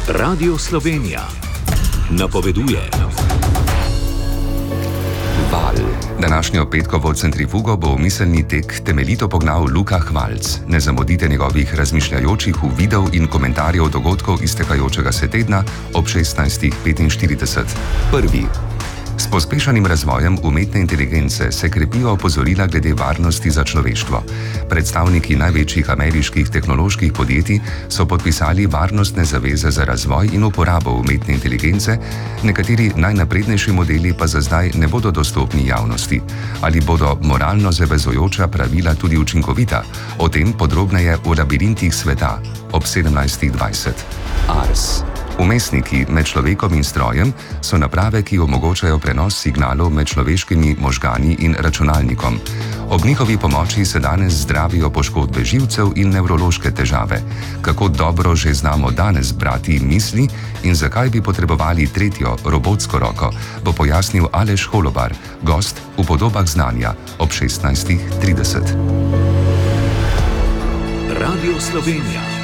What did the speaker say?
Radio Slovenija napoveduje. Val. Današnjo petkovo centrifugo bo v miselni tek temeljito pognal Luka Hvalc. Ne zamudite njegovih razmišljajočih uvidov in komentarjev dogodkov iztekajočega se tedna ob 16:45. Prvi. S pospešanim razvojem umetne inteligence se krepijo opozorila glede varnosti za človeštvo. Predstavniki največjih ameriških tehnoloških podjetij so podpisali varnostne zaveze za razvoj in uporabo umetne inteligence, nekateri najnaprednejši modeli pa za zdaj ne bodo dostopni javnosti. Ali bodo moralno zavezujoča pravila tudi učinkovita? O tem podrobneje v Labirintih sveta ob 17:20. Ars. Vmesniki med človekom in strojem so naprave, ki omogočajo prenos signalov med človeškimi možgani in računalnikom. Ob njihovi pomoči se danes zdravijo poškodbe živcev in nevrološke težave. Kako dobro že znamo danes brati misli in zakaj bi potrebovali tretjo robotsko roko, bo pojasnil Aleš Holobar, gost v Podobah znanja ob 16:30. Radio Slovenija.